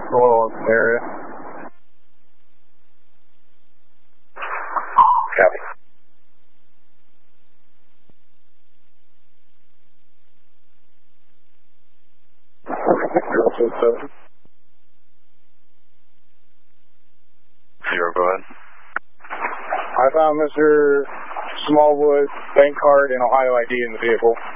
Hello, area. Copy. Zero, go ahead. I found Mr. Smallwood bank card and Ohio ID in the vehicle.